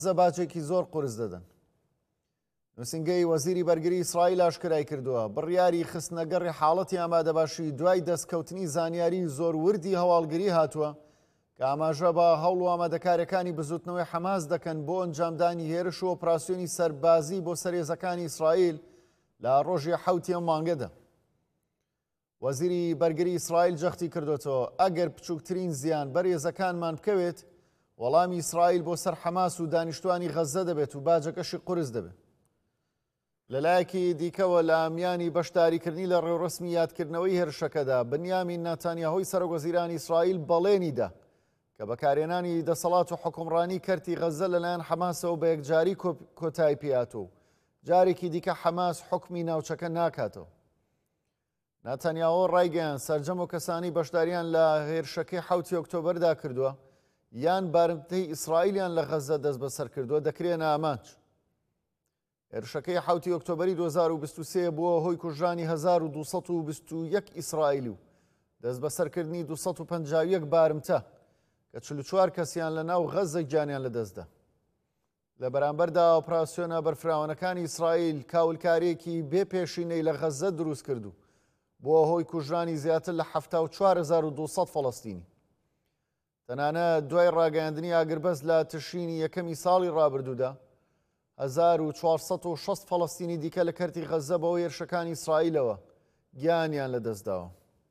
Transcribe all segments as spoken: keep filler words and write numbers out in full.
زەباجێکی زۆر قورس دەدەن. نووسنگەی وەزیری بەرگری ئیسرائیل ئاشکرای کردووە بڕیاری خستنەگەڕی حاڵەتی ئامادەباشی دوای دەستکەوتنی زانیاری زۆر وردی هەواڵگری هاتووە کە ئاماژە بە هەوڵ و ئامادەکاریەکانی بزوتنەوەی حەماس دەکەن بۆ ئەنجامدانی هێرش و ئۆپراسیۆنی سەربازی بۆ سەرێزەکانی ئیسرائیل لە ڕۆژی حەوتی ئەم مانگەدا. وەزیری بەرگری ئیسرائیل جەختی کردوێتەوە ئەگەر بچووکترین زیان بەڕێزەکانمان بکەوێت وەڵامی ئیسرائیل بۆ سەر حەماس و دانیشتوانی غەزە دەبێت و باجەکەشی قورس دەبێت. لەلایەکی دیکەوە لە ئامیانی بەشداریکردنی لە ڕێوڕسمی یادکردنەوەی هێرشەکەدا بنیامین نەتانیاهۆی سەرۆکوەزیرانی ئیسرائیل بەڵێنیدا کە بەکارهێنانی دەسەڵات و حکومڕانی کەرتی غەزە لەلایەن حەماسەوە بە یەکجاری کۆتایی پێهاتوو جارێکی دیکە حەماس حکمی ناوچەکە ناکاتەوە. نەتانیاهۆ ڕایگەیان سەرجەم و کەسانی بەشداریان لە هێرشەکەی حەوتی ئۆکتۆبەردا کردووە یان بارمتەی ئیسرائیلیان لە غەزە دەست بەسەر کردووە دەکرێنە ئامانج. هێرشەکەی حەوتی ئۆکتۆبەری دوو هەزار و بیست و سێ بووە هۆی کوژرانی هەزار و دووسەد و بیست و یەک ئیسرائیلی و دەست بەسەرکردنی دووسەد و پەنجاو و یەک بارمتە کە چل و چوار کەسیان لە ناو غەزە گیانیان لەدەستدا. لە بەرامبەردا ئۆپراسیۆنە بەرفراوانەکانی ئیسرائیل کاولکارێکی بێ پێشینەی لە غەزە دروست کردو بۆ هۆی کوژرانی زیاتر لە هەفتاد و چوار هەزار و دووسەد فەڵەستینی. تەنانەت دوای ڕاگەیاندنی ئاگربەز لە تشرینی یەکەمی ساڵی ڕابردوودا هەزار و چوارسەد و شەست فەڵەستینی دیکە لە کەرتی غەزە بەوە هێرشەکانی ئیسرائیلەوە گیانیان لەدەستداوە.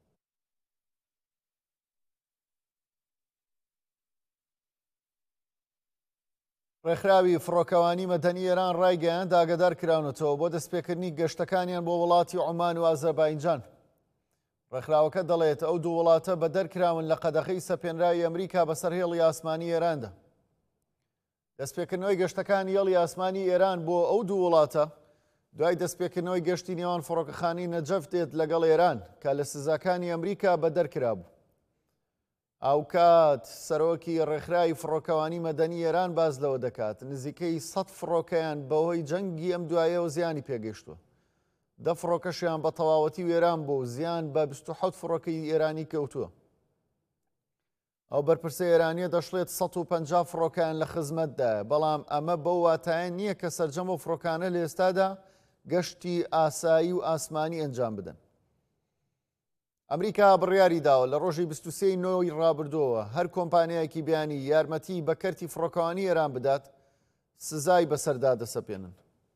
ڕێکخراوی فڕۆکەوانی مەدەنی ئێران ڕایگەیان داگەدار کراونەتەوە بۆ دەستپێکردنی گەشتەکانیان بۆ وڵاتی عومان و ئازەربایجان. ڕێکخراوەکە دەڵێت ئەو دوو وڵاتە بە دەرکراون لە قەدەغەی سەپێنراوی ئەمریکا بەسەر هێڵی ئاسمانی ئێراندا. دەستپێکردنەوەی گەشتەکانی هێڵی ئاسمانی ئێران بۆ ئەو دوو وڵاتە دوای دەستپێکردنەوەی گەشتی نێوان فڕۆکەخانەی نەجەف دێت لەگەڵ ئێران کە لە سزاکانی ئەمریکا بە دەرکرا بوو. ئەو کات سەرۆکی ڕێکخراوی فڕۆکەوانی مەدەنی ئێران باز لەوە دەکات نزیکەی سەد فڕۆکەیان بەهۆی جەنگی ئەم دوایەوە زیانی پێگەیشتووە. دە فڕۆکەشیان بە تەواوەتی وێران بوو زیان بە بیست و حەوت فڕۆکەی ئێرانی کەوتووە. ئەو بەرپرسە ئێرانیە دەشڵێت سەد و پەنجا فڕۆکیان لە خزمەتدایە بەڵام ئەمە بەو واتایە نییە کە سەرجەمە و فڕۆکانە لە ئێستادا گەشتی ئاسایی و ئاسمانی ئەنجام بدەن. ئەمریکا بڕیاری داوە لە ڕۆژی بیست و سێی نۆی ڕابردووە هەر کۆمپانیایەکی بیانی یارمەتی بە کەرتی فڕۆکەوانی ئێران بدات سزای بەسەردا دەسەپێنن.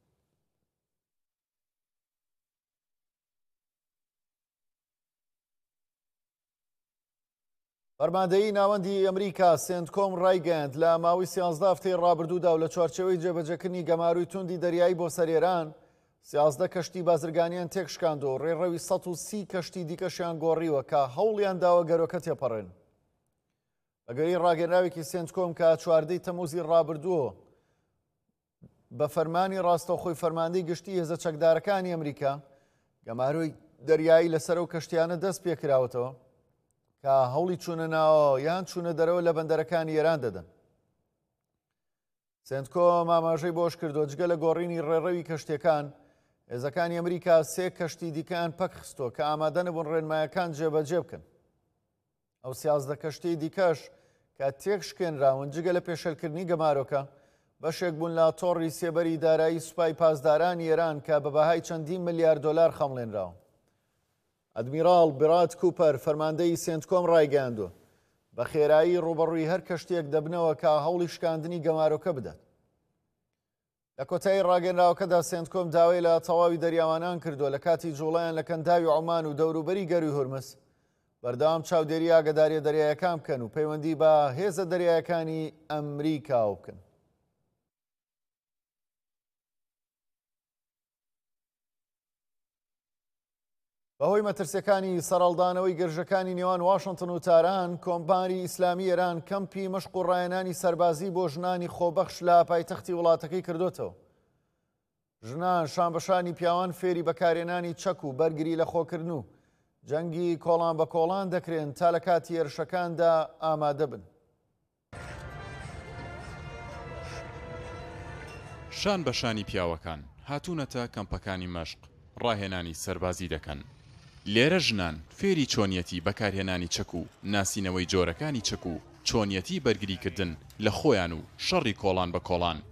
فەرماندەیی ناوەندی ئەمریکا سێنتکۆم ڕایگەیاند لە ماوەی سیانزدە هەفتەی ڕابردوودا و لە چوارچێوەی جێبەجێکردنی گەماروی توندی دەریایی بۆ سەر ئێران سیانزدە کەشتی بازرگانیان تێکشکاند و ڕێڕەوی سەد و سی کەشتی دیکەشیان گۆڕیوە کە هەوڵیان داوە گەرۆکە تێپەڕێن. لەگەری ڕاگەنراوێکی سێنتکۆم کە چواردەی تەموزی ڕابردووە بە فەرمانی ڕاستەوخۆی فەرماندەی گشتی هێزە چەکدارەکانی ئەمریکا گەماروی دەریایی لەسەر ئەو کەشتیانە دەست پێکراوەتەوە کە هەوڵی چوونە ناوە یان چوونە دەرەوە لە بەندەرەکانی ئێران دەدەن. سێنتکۆم ئاماژەی بۆش کردو جگە لە گۆڕینی ڕێڕەوی کەشتیەکان هێزەکانی ئەمریکا سێ کەشتی دیکەیان پەک خستۆ کە ئامادە نەبوون ڕێنمایەکان جێبەجێ بکەن. ئەو سیازدە کەشتی دیکەش کە تێکشکێنراون جگە لە پێشەلکردنی گەمارۆکە بەشێک بوون لە تۆڕی سێبەری دارایی سوپای پاسدارانی ئێران کە بە بەهای چەندین ملیار دۆلار خەمڵێنراوە. ئەدمیراڵ براد کوپەر فەرماندەی سێنتکۆم ڕایگەیاندووە بە خێرایی ڕوبەڕووی هەر کەشتێک دەبنەوە کە هەوڵی شکاندنی گەمارۆکە بدات. لە کۆتایی ڕاگەنراوەکەدا سێنتکۆم داوای لە تەواوی دەریاوانان کردووە لە کاتی جوڵەیان لە کەنداوی عومان و دەوروبەری گەروی هورمز بەردەوام چاودێری ئاگداریە دەریایەکان بکەن و پەیوەندی بە هێزە دەریایەکانی ئەمریکا بکەن. بەهۆی مەترسیەکانی سەرەڵدانەوەی گەرژەکانی نێوان واشنتن و تاران کۆمپانی ئیسلامی ئێران کەمپی مەشق و ڕایەنانی سەربازی بۆ ژنانی خۆبەخش لە پایتەختی وڵاتەکەی کردوتەوە. ژنان شانبەشانی پیاوان فێری بەکارهێنانی چەک و بەرگری لە خۆکردن و جەنگی کۆڵان بە کۆڵان دەکرێن تا لە کاتی هێرشەکاندا ئامادە بن. شانبەشانی پیاوەکان هاتوونەتە کەمپەکانی مەشق ڕاهێنانی سەربازی دەکەن. لێرە ژنان فێری چۆنیەتی بەکارهێنانی چەک و ناسینەوەی جۆرەکانی چەک و چۆنیەتی بەرگریکردن لە خۆیان و شەڕی کۆڵان بە کۆڵان